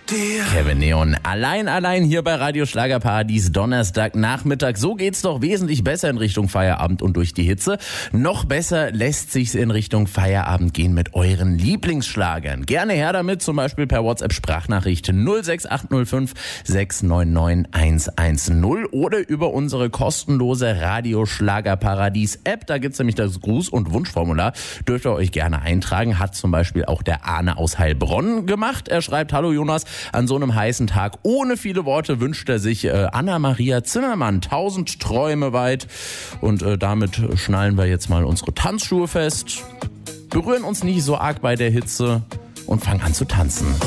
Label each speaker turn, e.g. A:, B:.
A: dir.
B: Kevin Neon, allein hier bei Radio Schlagerparadies, Donnerstagnachmittag. So geht's doch wesentlich besser in Richtung Feierabend und durch die Hitze. Noch besser lässt sich's in Richtung Feierabend gehen mit euren Lieblingsschlagern. Gerne her damit, zum Beispiel per WhatsApp-Sprachnachricht 06805 699 110 oder über unsere kostenlose Radio Schlagerparadies-App. Da gibt's nämlich das Gruß- und Wunschformular. Dürft ihr euch gerne eintragen. Hat zum Beispiel auch der Arne aus Heilbronn gemacht. Er schreibt: Hallo Jonas, an so einem heißen Tag ohne viele Worte wünscht er sich Anna-Maria Zimmermann 1000 Träume weit. Und damit schnallen wir jetzt mal unsere Tanzschuhe fest, berühren uns nicht so arg bei der Hitze und fangen an zu tanzen.